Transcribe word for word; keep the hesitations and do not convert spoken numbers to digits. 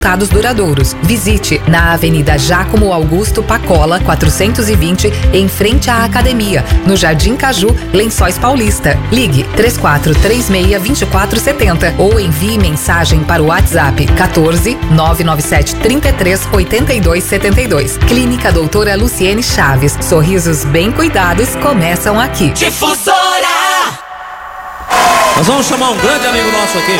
resultados duradouros. Visite na Avenida Jácomo Augusto Pacola, quatrocentos e vinte, em frente à Academia, no Jardim Caju, Lençóis Paulista. Ligue três quatro três seis, dois quatro sete zero ou envie mensagem para o WhatsApp quatorze, nove nove sete, trinta e três, oitenta e dois, setenta e dois. Clínica Doutora Luciene Chaves. Sorrisos bem cuidados começam aqui. Difusora! Nós vamos chamar um grande amigo nosso aqui.